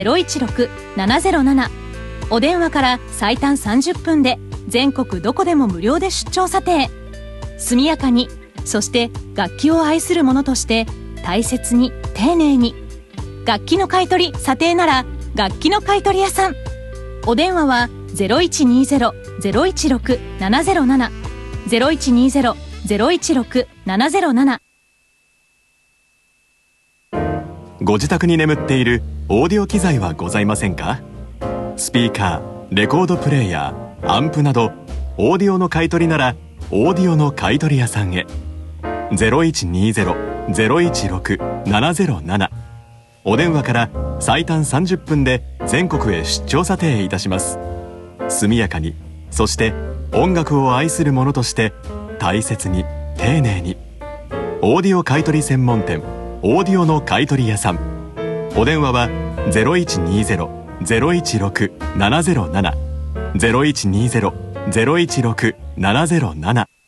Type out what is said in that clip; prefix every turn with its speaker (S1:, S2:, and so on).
S1: 016707。お電話から最短30分で全国どこでも無料で出張査定。速やかに、そして楽器を愛する者として大切に丁寧に。楽器の買取査定なら楽器の買取屋さん。お電話は 0120-016-707 0120-016-707。
S2: ご自宅に眠っているオーディオ機材はございませんか？スピーカー、レコードプレーヤー、アンプなどオーディオの買い取りならオーディオの買い取り屋さんへ。 0120-016-707。お電話から最短30分で全国へ出張査定いたします。速やかに、そして音楽を愛する者として大切に丁寧に。オーディオ買い取り専門店オーディオの買い取り屋さん。お電話は 0120-016-707 0120-016-707。